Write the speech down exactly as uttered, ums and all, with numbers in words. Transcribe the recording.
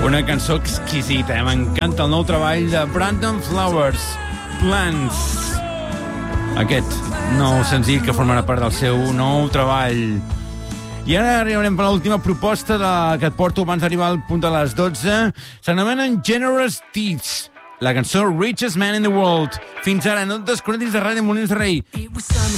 Una cançó exquisita, eh? M'encanta el nou treball de Brandon Flowers, Plants. Aquest nou senzill que formarà part del seu nou treball. I ara arribarem per l'última proposta de... que et porto abans d'arribar al punt de les dotze. S'anomenen Generous Thieves. La cançó Richest Man in the World. Fins ara, no et desconnectis de Ràdio Molins de Rei.